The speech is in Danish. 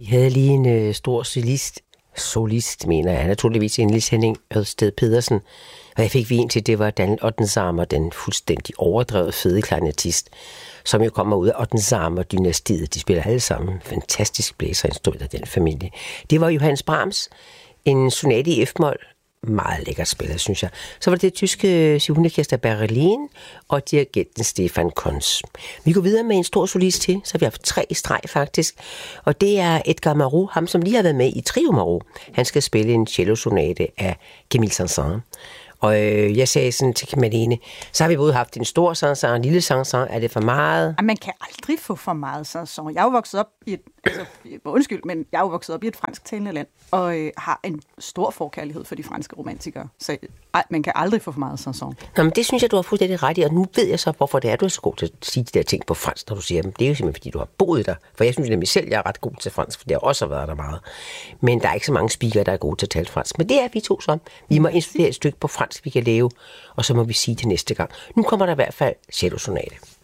Jeg havde lige en stor solist, mener jeg, naturligvis en Niels Henning Ørsted Pedersen, og jeg fik vin til, det var Daniel Ottensamer, den fuldstændig overdrevet fede klarinettist, som jo kommer ud af Ottensamer-dynastiet. De spiller alle sammen fantastisk blæserinstrument af den familie. Det var Johannes Brahms, en sonate i F-mol, meget lækkert spillet, synes jeg. Så var det tyske symfoniorkester Berlin og dirigenten Stefan Kons. Vi går videre med en stor solist til, så vi har haft 3 i streg faktisk, og det er Edgar Marot, ham som lige har været med i Trio Marot. Han skal spille en cellosonate af Camille Saint-Saëns. Og jeg sagde sådan til Malene, så har vi både haft en stor Saint-Saëns og en lille Saint-Saëns. Er det for meget? Man kan aldrig få for meget Saint-Saëns. Jeg er jo vokset op i et fransktalende land, og har en stor forkærlighed for de franske romantikere. Så man kan aldrig få for meget Saint-Saëns. Nå, men det synes jeg, du har fuldstændig ret i, og nu ved jeg så, hvorfor det er, du er så god til at sige de der ting på fransk, når du siger dem. Det er jo simpelthen, fordi du har boet der. For jeg synes nemlig selv, jeg er ret god til fransk, for det har også været der meget. Men der er ikke så mange speakere, der er gode til at tale fransk. Men det er vi to så. Vi må installere et stykke på fransk, vi kan lave, og så må vi sige det næste gang. Nu kommer der i hvert fald cellosonate.